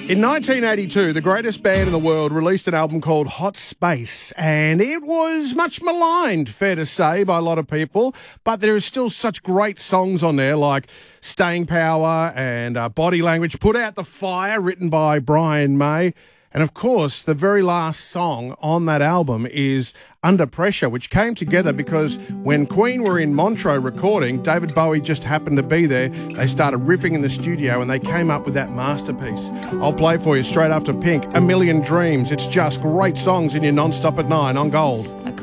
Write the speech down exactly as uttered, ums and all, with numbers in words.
In nineteen eighty-two, the greatest band in the world released an album called Hot Space, and it was much maligned, fair to say, by a lot of people, but there are still such great songs on there like Staying Power and uh, Body Language, Put Out the Fire, written by Brian May. And of course, the very last song on that album is Under Pressure, which came together because when Queen were in Montreux recording, David Bowie just happened to be there. They started riffing in the studio and they came up with that masterpiece. I'll play for you straight after Pink, A Million Dreams. It's just great songs in your non-stop at nine on Gold.